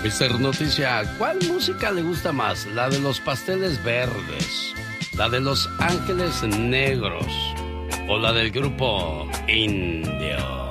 Mister Noticia, ¿cuál música le gusta más? ¿La de los Pasteles Verdes? ¿La de los Ángeles Negros? ¿O la del grupo Indio?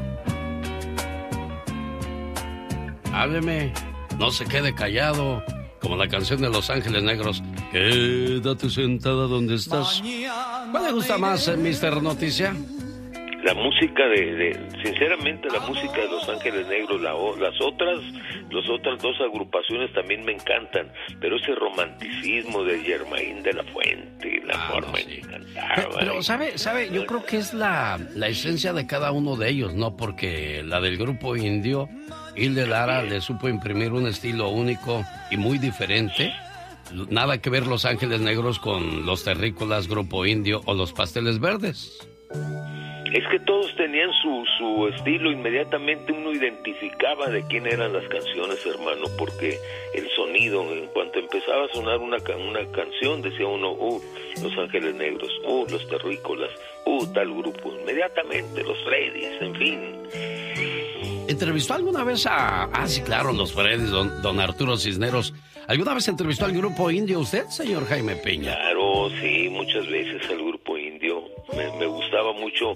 Hábleme, no se quede callado, como la canción de Los Ángeles Negros. Quédate sentada donde estás. ¿Cuál le gusta más, Mister Noticia? La música sinceramente, la música de Los Ángeles Negros, las otras dos agrupaciones también me encantan, pero ese romanticismo de Germain de la Fuente, la forma en que cantaba. Pero sabe, yo creo que es la esencia de cada uno de ellos, ¿no? Porque la del grupo Indio, Hilde Lara le supo imprimir un estilo único y muy diferente. Nada que ver Los Ángeles Negros con los Terrícolas, Grupo Indio o los Pasteles Verdes. Es que todos tenían su estilo, inmediatamente uno identificaba de quién eran las canciones, hermano, porque el sonido, en cuanto empezaba a sonar una canción, decía uno, Los Ángeles Negros, los Terrícolas, tal grupo, inmediatamente, los Freddys, en fin. ¿Entrevistó alguna vez sí, claro, los Freddys, don Arturo Cisneros? ¿Alguna vez entrevistó al grupo Indio usted, señor Jaime Piña? Claro, sí, muchas veces al grupo Indio. Me gustaba mucho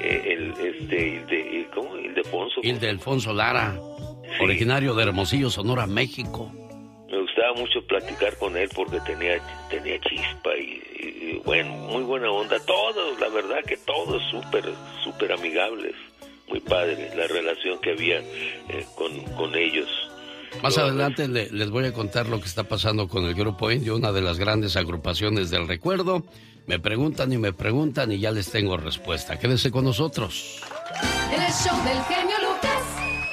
Ildefonso Lara, sí. Originario de Hermosillo, Sonora, México. Me gustaba mucho platicar con él porque tenía chispa y bueno, muy buena onda. Todos, la verdad que todos súper amigables. Muy padre la relación que había con ellos. Más adelante les voy a contar lo que está pasando con el Grupo Indio, una de las grandes agrupaciones del recuerdo. Me preguntan y ya les tengo respuesta. Quédese con nosotros. El show del genio Lucas.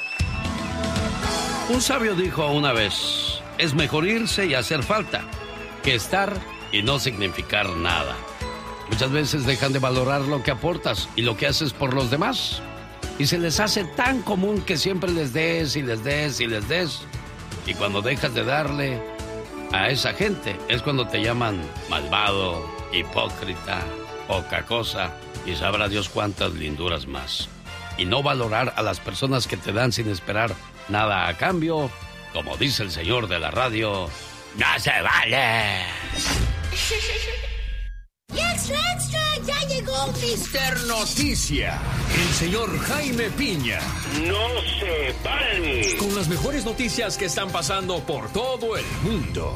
Un sabio dijo una vez, es mejor irse y hacer falta que estar y no significar nada. Muchas veces dejan de valorar lo que aportas y lo que haces por los demás. Y se les hace tan común que siempre les des y les des y les des. Y cuando dejas de darle a esa gente es cuando te llaman malvado, hipócrita, poca cosa y sabrá Dios cuántas linduras más. Y no valorar a las personas que te dan sin esperar nada a cambio, como dice el señor de la radio, ¡no se vale! ¡Extra! ¡Ya llegó Mister Noticia! El señor Jaime Piña. ¡No se vale! Con las mejores noticias que están pasando por todo el mundo.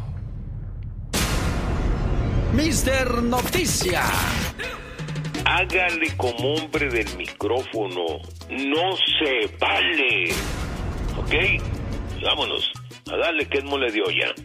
Mister Noticia. Hágale como hombre del micrófono. ¡No se vale! ¿Ok? Vámonos. A darle que es mole de olla.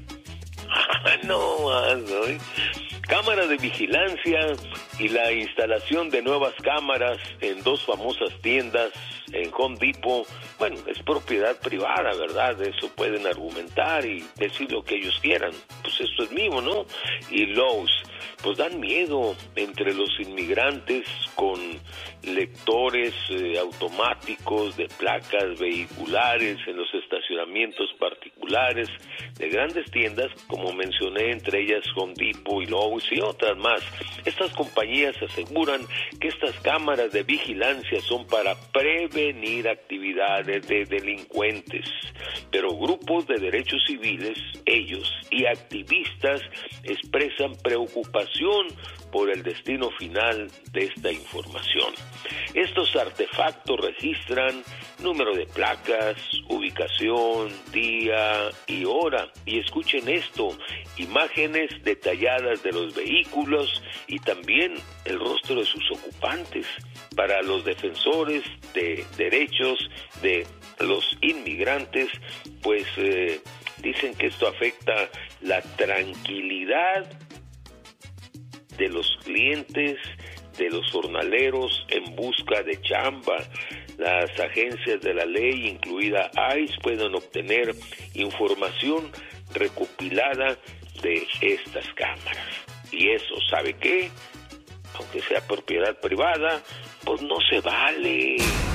Cámara de vigilancia y la instalación de nuevas cámaras en dos famosas tiendas en Home Depot. Bueno, es propiedad privada, ¿verdad? Eso pueden argumentar y decir lo que ellos quieran. Pues esto es mío, ¿no? Y Lowe's, pues dan miedo entre los inmigrantes con lectores automáticos de placas vehiculares en los estacionamientos particulares de grandes tiendas, como mencioné, entre ellas Home Depot y Lowe's y otras más. Estas compañías aseguran que estas cámaras de vigilancia son para prevenir actividades de delincuentes, pero grupos de derechos civiles, ellos y activistas expresan preocupación por el destino final de esta información. Estos artefactos registran número de placas, ubicación, día y hora. Y escuchen esto, imágenes detalladas de los vehículos y también el rostro de sus ocupantes. Para los defensores de derechos de los inmigrantes, pues dicen que esto afecta la tranquilidad de los clientes, de los jornaleros en busca de chamba. Las agencias de la ley, incluida ICE, pueden obtener información recopilada de estas cámaras. Y eso, ¿sabe qué? Aunque sea propiedad privada, pues no se vale.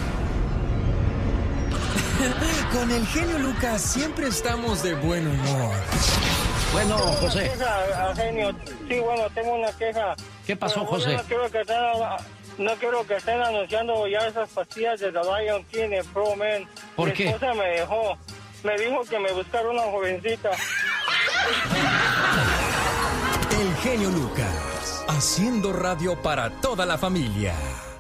Con el genio Lucas siempre estamos de buen humor. Bueno, José. Genio. Sí, bueno, tengo una queja. ¿Qué pasó, José? No quiero que estén anunciando ya esas pastillas de The Lion King Pro, man. ¿Por qué? Mi esposa me dejó. me dijo que me buscara una jovencita. El genio Lucas, haciendo radio para toda la familia.